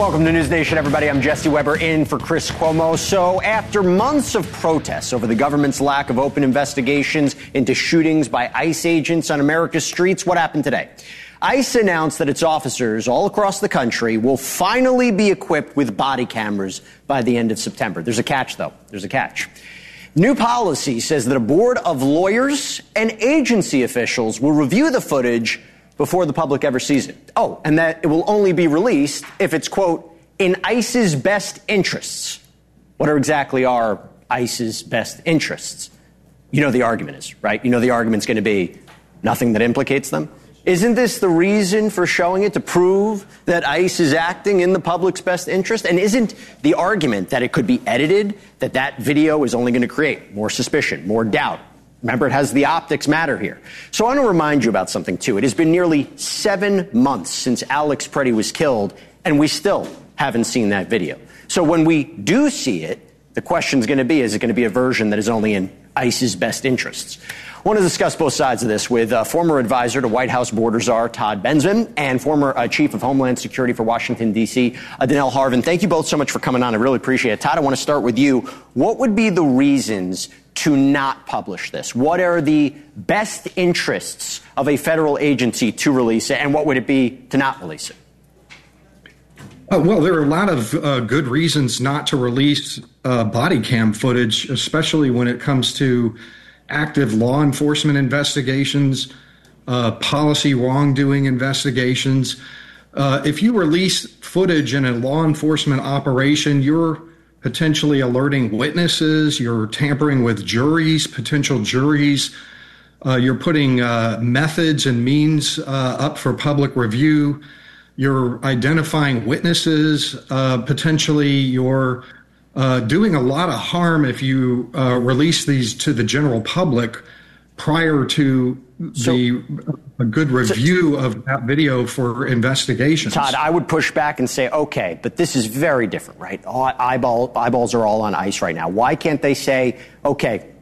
Welcome to News Nation, everybody. I'm Jesse Weber in for Chris Cuomo. So after months of protests over the government's lack of open investigations into shootings by ICE agents on America's streets, what happened today? ICE announced that its officers all across the country will finally be equipped with body cameras by the end of September. There's a catch, though. There's a catch. New policy says that a board of lawyers and agency officials will review the footage before the public ever sees it. Oh, and that it will only be released if it's, quote, in ICE's best interests. What exactly are ICE's best interests? You know the argument is, right? You know the argument's going to be nothing that implicates them. Isn't this the reason for showing it, to prove that ICE is acting in the public's best interest? And isn't the argument that it could be edited, that that video is only going to create more suspicion, more doubt? Remember, it has the optics matter here. So I want to remind you about something, too. It has been nearly 7 months since Alex Preddy was killed, and we still haven't seen that video. So when we do see it, the question's going to be, is it going to be a version that is only in ICE's best interests? I want to discuss both sides of this with former advisor to White House border czar Todd Bensman and former chief of Homeland Security for Washington, D.C., Donell Harvin. Thank you both so much for coming on. I really appreciate it. Todd, I want to start with you. What would be the reasons to not publish this? What are the best interests of a federal agency to release it, and what would it be to not release it? Well, there are a lot of good reasons not to release body cam footage, especially when it comes to active law enforcement investigations, policy wrongdoing investigations. If you release footage in a law enforcement operation, you're potentially alerting witnesses, you're tampering with juries, potential juries, you're putting methods and means up for public review, you're identifying witnesses, potentially you're doing a lot of harm if you release these to the general public prior to a good review of that video for investigations. Todd, I would push back and say, okay, but this is very different, right? Eyeballs are all on ICE right now. Why can't they say, okay,